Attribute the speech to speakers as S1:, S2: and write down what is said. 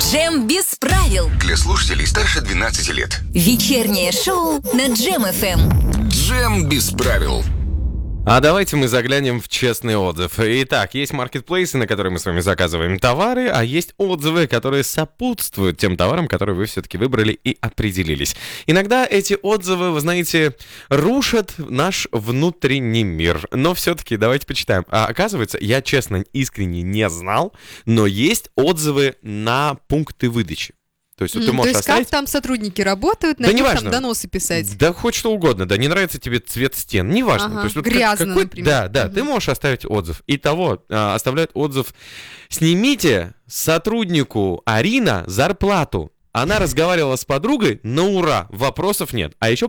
S1: Джем без правил.
S2: Для слушателей старше 12 лет.
S1: Вечернее шоу на Джем ФМ.
S2: Джем без правил.
S3: А давайте мы заглянем в честный отзыв. Итак, есть маркетплейсы, на которые мы с вами заказываем товары, а есть отзывы, которые сопутствуют тем товарам, которые вы все-таки выбрали и определились. Иногда эти отзывы, вы знаете, рушат наш внутренний мир. Но все-таки давайте почитаем. А оказывается, я честно, искренне не знал, но есть отзывы на пункты выдачи. То есть, вот ты можешь оставить...
S4: как там сотрудники работают, на них там доносы писать?
S3: Да хоть что угодно, да, не нравится тебе цвет стен, неважно.
S4: Ага,
S3: То есть, вот
S4: грязно, например.
S3: Да, ты можешь оставить отзыв. Итого, оставляют отзыв: снимите сотруднику Арина зарплату. Она разговаривала с подругой на ура, вопросов нет. А еще